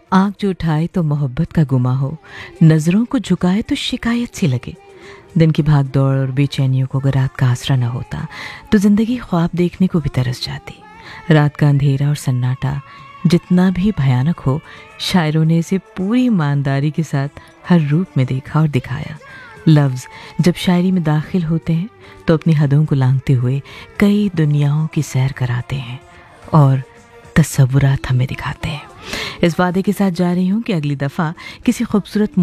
आँख जो उठाए तो मोहब्बत का गुमा हो, नज़रों को झुकाए तो शिकायत सी लगे। दिन की भाग दौड़ और बेचैनियों को अगर रात का आसरा न होता तो ज़िंदगी ख्वाब देखने को भी तरस जाती। रात का अंधेरा और सन्नाटा जितना भी भयानक हो, शायरों ने इसे पूरी ईमानदारी के साथ हर रूप में देखा और दिखाया। लफ्ज़ जब शायरी में दाखिल होते हैं तो अपनी हदों को लांघते हुए कई दुनियाओं की सैर कराते हैं और तसव्वुरात हमें दिखाते हैं। इस वादे के साथ जा रही हूँ कि अगली दफ़ा किसी खूबसूरत